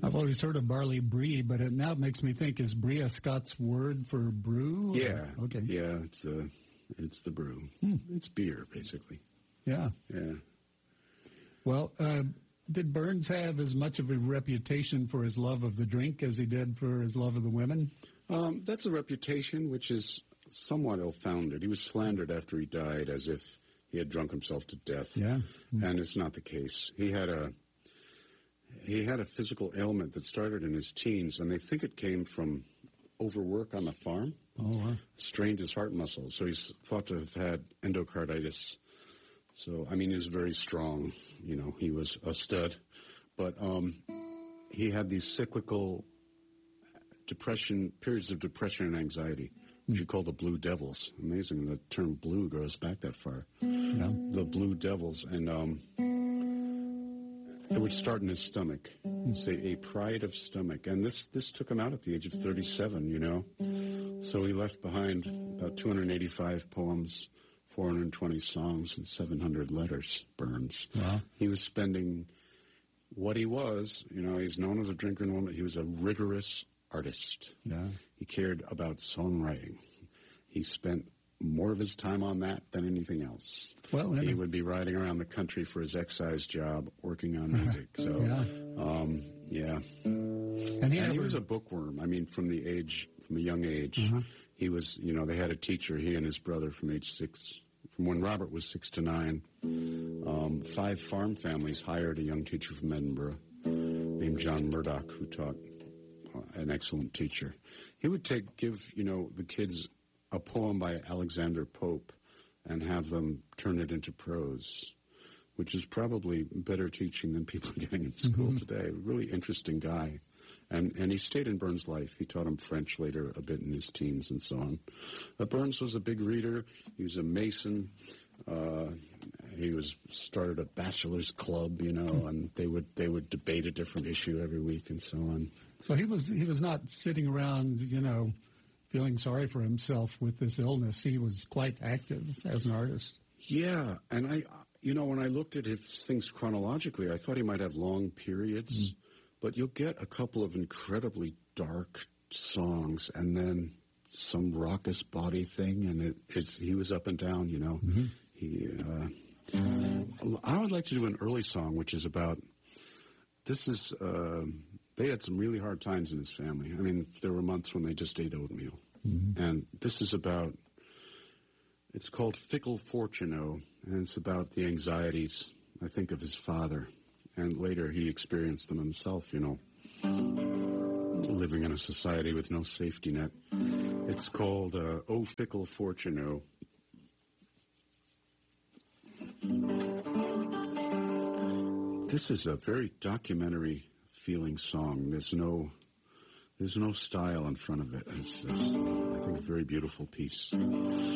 I've always heard of barley brie, but it now makes me think, is brie a Scots word for brew? Yeah. Okay. Yeah, it's the brew. It's beer, basically. Yeah. Yeah. Well, did Burns have as much of a reputation for his love of the drink as he did for his love of the women? That's a reputation which is somewhat ill-founded. He was slandered after he died as if he had drunk himself to death. Yeah. And it's not the case. He had a physical ailment that started in his teens, and they think it came from overwork on the farm. Oh, wow. Strained his heart muscles, so he's thought to have had endocarditis. So, I mean, he was very strong. You know, he was a stud. But he had these cyclical periods of depression and anxiety, which you call the Blue Devils. Amazing, the term blue goes back that far. Yeah. The Blue Devils. And it would start in his stomach, say a pride of stomach. And this took him out at the age of 37, you know. So he left behind about 285 poems, 420 songs, and 700 letters, Burns. Wow. He was spending what he was, you know, he's known as a drinker and woman. He was a rigorous artist. Yeah. He cared about songwriting. He spent more of his time on that than anything else. Well, he would be riding around the country for his excise job, working on music. So, yeah. And he was a bookworm. I mean, from a young age, he was, you know, they had a teacher, he and his brother from age 6, from when Robert was 6 to 9. 5 farm families hired a young teacher from Edinburgh named John Murdoch, who taught an excellent teacher. He would give, you know, the kids a poem by Alexander Pope and have them turn it into prose, which is probably better teaching than people are getting in school today. A really interesting guy. And he stayed in Burns' life. He taught him French later a bit in his teens and so on. Burns was a big reader. He was a Mason. He started a bachelor's club, you know, and they would debate a different issue every week and so on. So he was not sitting around, you know, feeling sorry for himself with this illness. He was quite active as an artist. Yeah, and when I looked at his things chronologically, I thought he might have long periods, but you'll get a couple of incredibly dark songs and then some raucous body thing, and he was up and down, you know. I would like to do an early song, which is about, they had some really hard times in his family. I mean, there were months when they just ate oatmeal. And this is about, it's called Fickle Fortuno, and it's about the anxieties, I think, of his father. And later he experienced them himself, you know, living in a society with no safety net. It's called O Fickle Fortuno. This is a very documentary feeling song. There's no style in front of it. It's just, I think, a very beautiful piece.